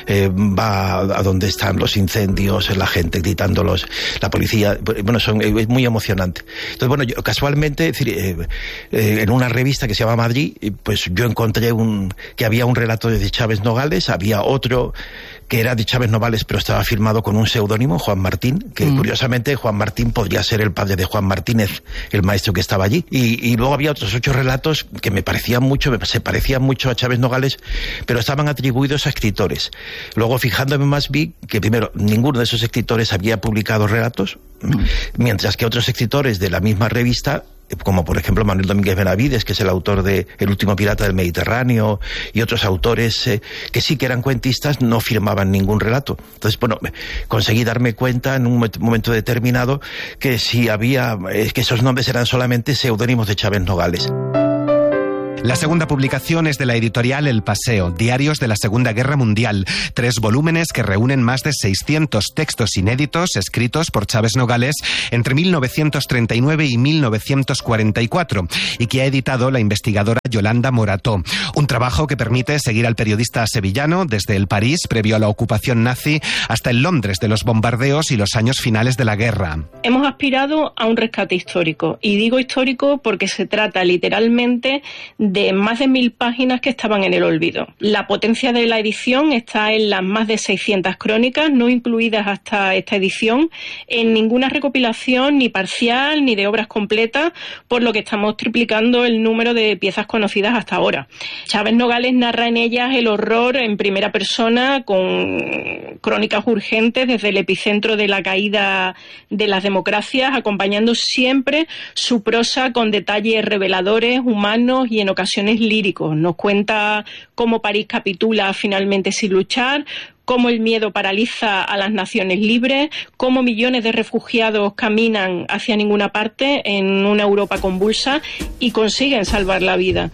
va a donde están los incendios, la gente gritándolos, la policía, bueno, es muy emocionante. Entonces, bueno, yo casualmente, es decir, en una revista que se llama Madrid, pues yo encontré que había un relato de Chaves Nogales, había otro que era de Chaves Nogales, pero estaba firmado con un seudónimo, Juan Martín, que curiosamente Juan Martín podría ser el padre de Juan Martínez, el maestro que estaba allí. Y luego había otros 8 relatos que se parecían mucho a Chaves Nogales, pero estaban atribuidos a escritores. Luego, fijándome más, vi que primero ninguno de esos escritores había publicado relatos, mientras que otros escritores de la misma revista, como por ejemplo Manuel Domínguez Benavides, que es el autor de El último pirata del Mediterráneo, y otros autores que sí que eran cuentistas, no firmaban ningún relato. Entonces, bueno, conseguí darme cuenta en un momento determinado que que esos nombres eran solamente seudónimos de Chaves Nogales. La segunda publicación es de la editorial El Paseo, Diarios de la Segunda Guerra Mundial, 3 volúmenes que reúnen más de 600 textos inéditos escritos por Chaves Nogales entre 1939 y 1944 y que ha editado la investigadora Yolanda Morató. Un trabajo que permite seguir al periodista sevillano desde el París previo a la ocupación nazi hasta el Londres de los bombardeos y los años finales de la guerra. Hemos aspirado a un rescate histórico, y digo histórico porque se trata literalmente de más de 1000 páginas que estaban en el olvido. La potencia de la edición está en las más de 600 crónicas, no incluidas hasta esta edición, en ninguna recopilación ni parcial ni de obras completas, por lo que estamos triplicando el número de piezas conocidas hasta ahora. Chaves Nogales narra en ellas el horror en primera persona, con crónicas urgentes desde el epicentro de la caída de las democracias, acompañando siempre su prosa con detalles reveladores, humanos y en ocasiones líricos. Nos cuenta cómo París capitula finalmente sin luchar, cómo el miedo paraliza a las naciones libres, cómo millones de refugiados caminan hacia ninguna parte en una Europa convulsa y consiguen salvar la vida.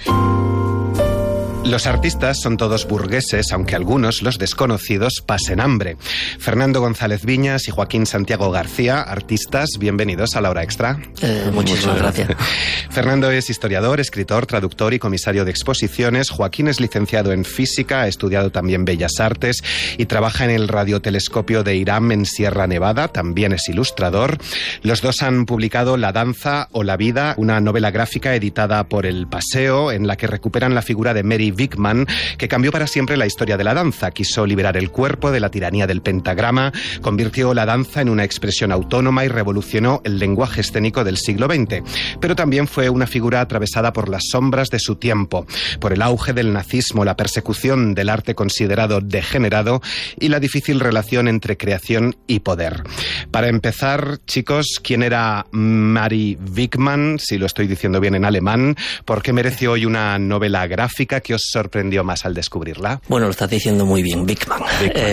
Los artistas son todos burgueses, aunque algunos, los desconocidos, pasen hambre. Fernando González Viñas y Joaquín Santiago García, artistas, bienvenidos a La Hora Extra. Muchísimas gracias. Fernando es historiador, escritor, traductor y comisario de exposiciones. Joaquín es licenciado en física, ha estudiado también Bellas Artes y trabaja en el radiotelescopio de Irán en Sierra Nevada. También es ilustrador. Los dos han publicado La danza o la vida, una novela gráfica editada por El Paseo, en la que recuperan la figura de Mary Mary Wigman, que cambió para siempre la historia de la danza. Quiso liberar el cuerpo de la tiranía del pentagrama, convirtió la danza en una expresión autónoma y revolucionó el lenguaje escénico del siglo XX. Pero también fue una figura atravesada por las sombras de su tiempo, por el auge del nazismo, la persecución del arte considerado degenerado y la difícil relación entre creación y poder. Para empezar, chicos, ¿quién era Mary Wigman? Si lo estoy diciendo bien en alemán. ¿Por qué merece hoy una novela gráfica? ¿Qué os sorprendió más al descubrirla? Bueno, lo estás diciendo muy bien, Wigman.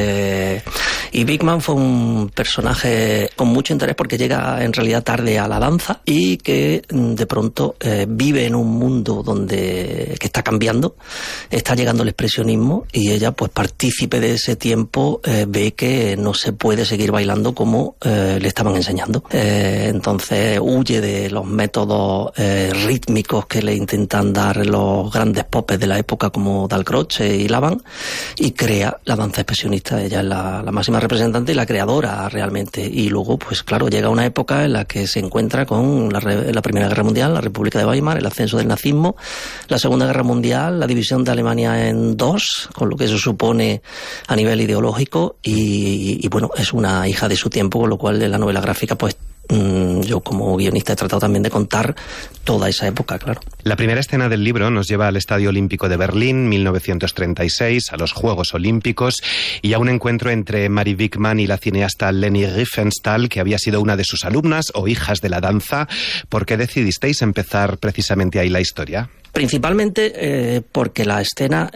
Y Wigman fue un personaje con mucho interés porque llega en realidad tarde a la danza y que de pronto vive en un mundo que está cambiando, está llegando el expresionismo y ella, pues partícipe de ese tiempo, ve que no se puede seguir bailando como le estaban enseñando. Entonces huye de los métodos rítmicos que le intentan dar los grandes popes de la época como Dalcroce y Laban y crea la danza expresionista. Ella es la máxima representante y la creadora realmente. Y luego, pues claro, llega una época en la que se encuentra con la Primera Guerra Mundial, la República de Weimar, el ascenso del nazismo, la Segunda Guerra Mundial, la división de Alemania en dos, con lo que eso supone a nivel ideológico y bueno, es una hija de su tiempo, con lo cual en la novela gráfica pues yo como guionista he tratado también de contar toda esa época, claro. La primera escena del libro nos lleva al Estadio Olímpico de Berlín, 1936, a los Juegos Olímpicos y a un encuentro entre Mary Wigman y la cineasta Leni Riefenstahl, que había sido una de sus alumnas o hijas de la danza. ¿Por qué decidisteis empezar precisamente ahí la historia? Principalmente porque la escena,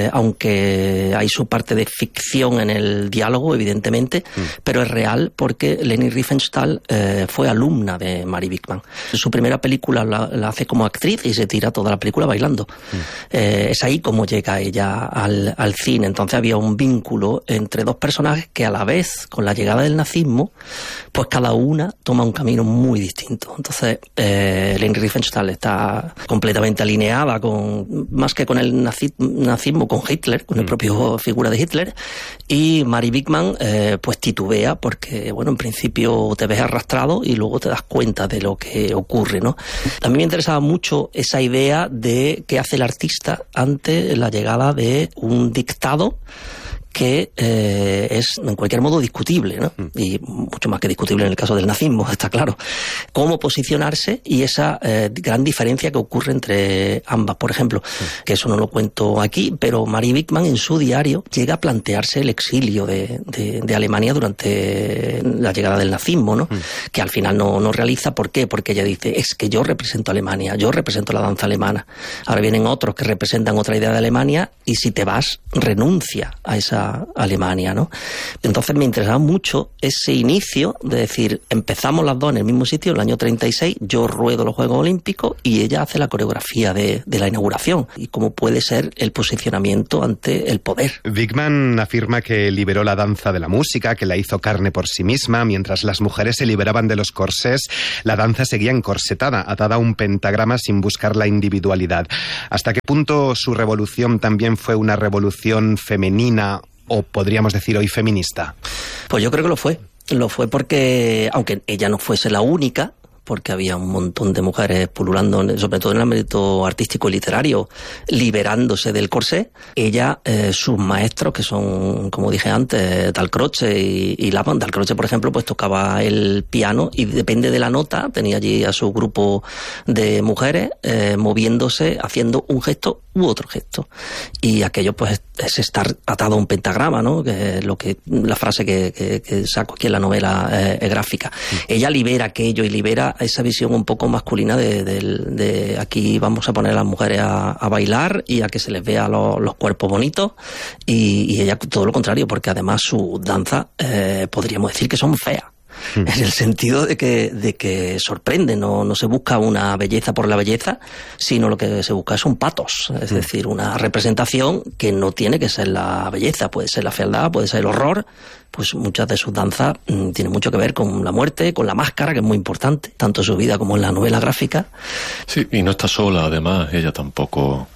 aunque hay su parte de ficción en el diálogo, evidentemente, pero es real porque Leni Riefenstahl fue alumna de Mary Wigman. Su primera película la hace como actriz y se tira toda la película bailando. Es ahí como llega ella al cine. Entonces había un vínculo entre dos personajes que a la vez, con la llegada del nazismo, pues cada una toma un camino muy distinto. Entonces Leni Riefenstahl está completamente alineada más que con el nazismo, con Hitler, con la propia figura de Hitler, y Mary Wigman pues titubea porque, bueno, en principio te ves arrastrado y luego te das cuenta de lo que ocurre, ¿no? A mí me interesaba mucho esa idea de qué hace el artista ante la llegada de un dictado que es en cualquier modo discutible, ¿no? Y mucho más que discutible en el caso del nazismo, está claro. Cómo posicionarse y esa gran diferencia que ocurre entre ambas. Por ejemplo, que eso no lo cuento aquí, pero Mary Wigman en su diario llega a plantearse el exilio de Alemania durante la llegada del nazismo, ¿no? Que al final no realiza. ¿Por qué? Porque ella dice, es que yo represento a Alemania, yo represento la danza alemana. Ahora vienen otros que representan otra idea de Alemania y si te vas, renuncia a esa Alemania, ¿no? Entonces me interesaba mucho ese inicio de decir, empezamos las dos en el mismo sitio, el año 36, yo ruedo los Juegos Olímpicos y ella hace la coreografía de la inauguración y cómo puede ser el posicionamiento ante el poder. Wigman afirma que liberó la danza de la música, que la hizo carne por sí misma, mientras las mujeres se liberaban de los corsés, la danza seguía encorsetada, atada a un pentagrama sin buscar la individualidad. ¿Hasta qué punto su revolución también fue una revolución femenina o podríamos decir hoy feminista? Pues yo creo que lo fue. Lo fue porque, aunque ella no fuese la única, porque había un montón de mujeres pululando, sobre todo en el ámbito artístico y literario, liberándose del corsé. Ella, sus maestros, que son, como dije antes, Dalcroce y Laban. Dalcroce, por ejemplo, pues tocaba el piano y depende de la nota, tenía allí a su grupo de mujeres moviéndose, haciendo un gesto u otro gesto. Y aquello, pues, es estar atado a un pentagrama, ¿no? Que es la frase que saco aquí en la novela gráfica. Ella libera aquello y libera esa visión un poco masculina de aquí vamos a poner a las mujeres a bailar y a que se les vea los cuerpos bonitos y ella todo lo contrario, porque además su danza podríamos decir que son feas. En el sentido de que sorprende, no se busca una belleza por la belleza, sino lo que se busca es un patos, es decir, una representación que no tiene que ser la belleza, puede ser la fealdad, puede ser el horror. Pues muchas de sus danzas tienen mucho que ver con la muerte, con la máscara, que es muy importante, tanto en su vida como en la novela gráfica. Sí, y no está sola, además, ella tampoco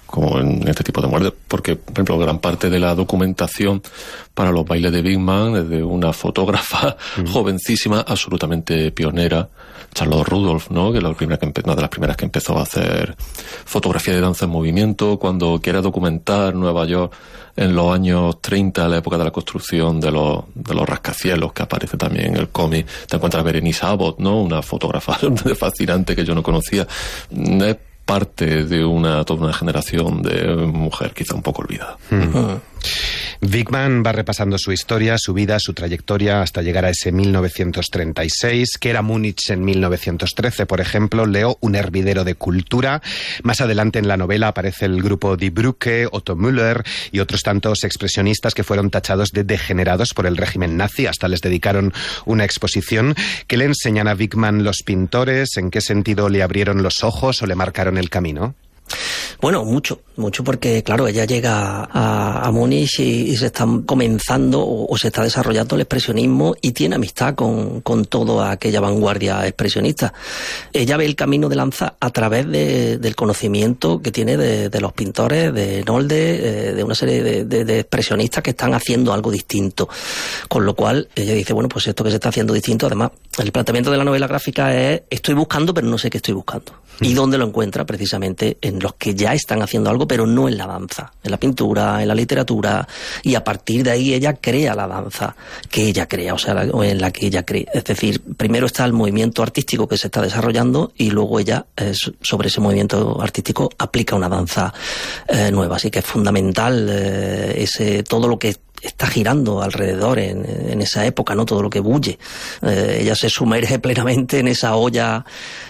como en este tipo de muertes, porque, por ejemplo, gran parte de la documentación para los bailes de Bigman es de una fotógrafa jovencísima, absolutamente pionera, Charlotte Rudolph, ¿no? Que es una de las primeras que empezó a hacer fotografía de danza en movimiento. Cuando quiere documentar Nueva York en los años 30, la época de la construcción de los rascacielos, que aparece también en el cómic, te encuentras a Berenice Abbott, ¿no? Una fotógrafa fascinante que yo no conocía. Es parte de toda una generación de mujer quizá un poco olvidada. Bigman va repasando su historia, su vida, su trayectoria hasta llegar a ese 1936, que era Múnich en 1913, por ejemplo. Leo, un hervidero de cultura. Más adelante en la novela aparece el grupo Die Brücke, Otto Müller y otros tantos expresionistas que fueron tachados de degenerados por el régimen nazi. Hasta les dedicaron una exposición. ¿Qué le enseñan a Bigman los pintores? ¿En qué sentido le abrieron los ojos o le marcaron el camino? Bueno, mucho, porque claro, ella llega a Múnich y se está comenzando o se está desarrollando el expresionismo y tiene amistad con toda aquella vanguardia expresionista. Ella ve el camino de Lanza a través del conocimiento que tiene de los pintores, de Nolde, de una serie de expresionistas que están haciendo algo distinto. Con lo cual, ella dice, bueno, pues esto que se está haciendo distinto, además, el planteamiento de la novela gráfica es, estoy buscando, pero no sé qué estoy buscando. ¿Y dónde lo encuentra? Precisamente en los que ya están haciendo algo, pero no en la danza, en la pintura, en la literatura, y a partir de ahí ella crea la danza que ella crea, o en la que ella cree. Es decir, primero está el movimiento artístico que se está desarrollando y luego ella, sobre ese movimiento artístico, aplica una danza nueva. Así que es fundamental todo lo que está girando alrededor en esa época, ¿no? Todo lo que bulle. Ella se sumerge plenamente en esa olla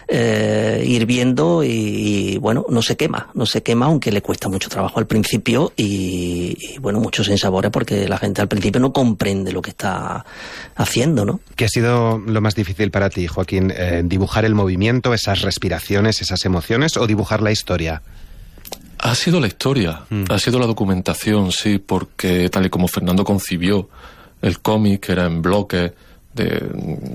hirviendo y bueno, no se quema, aunque le cuesta mucho trabajo al principio y bueno, muchos sinsabores porque la gente al principio no comprende lo que está haciendo, ¿no? ¿Qué ha sido lo más difícil para ti, Joaquín? ¿Dibujar el movimiento, esas respiraciones, esas emociones o dibujar la historia? Ha sido la historia, ha sido la documentación, sí, porque tal y como Fernando concibió el cómic, que era en bloques de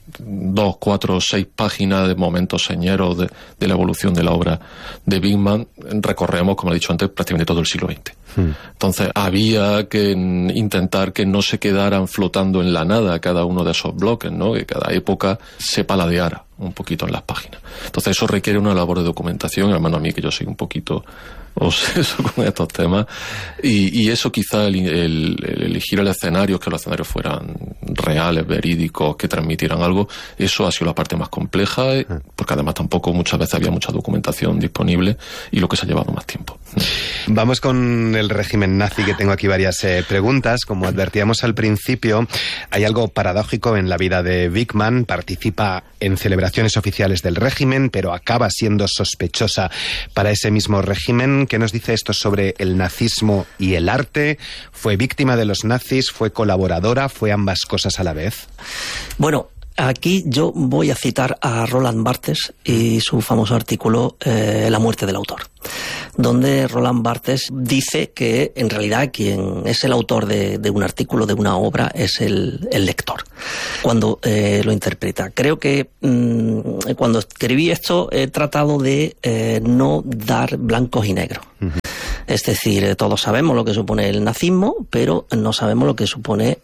2, 4, 6 páginas de momentos señeros de la evolución de la obra de Bigman, recorremos, como he dicho antes, prácticamente todo el siglo XX. Entonces había que intentar que no se quedaran flotando en la nada cada uno de esos bloques, ¿no? Que cada época se paladeara un poquito en las páginas. Entonces eso requiere una labor de documentación, hermano, a mí que yo soy un poquito obseso con estos temas, y eso quizá el elegir el escenario, que los escenarios fueran reales, verídicos, que transmitieran algo, eso ha sido la parte más compleja, porque además tampoco muchas veces había mucha documentación disponible y lo que se ha llevado más tiempo. Vamos con el régimen nazi, que tengo aquí varias preguntas. Como advertíamos al principio, hay algo paradójico en la vida de Bigman. Participa en celebraciones oficiales del régimen, pero acaba siendo sospechosa para ese mismo régimen. ¿Qué nos dice esto sobre el nazismo y el arte? ¿Fue víctima de los nazis? ¿Fue colaboradora? ¿Fue ambas cosas a la vez? Bueno, aquí yo voy a citar a Roland Barthes y su famoso artículo La muerte del autor, donde Roland Barthes dice que en realidad quien es el autor de un artículo, de una obra, es el lector, cuando lo interpreta. Creo que cuando escribí esto he tratado de no dar blancos y negros. Es decir, todos sabemos lo que supone el nazismo, pero no sabemos lo que supone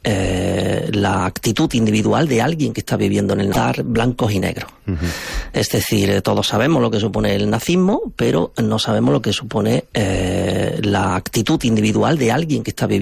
la actitud individual de alguien que está viviendo en el dar blancos y negros. Es decir, todos sabemos lo que supone el nazismo, pero no sabemos lo que supone la actitud individual de alguien que está viviendo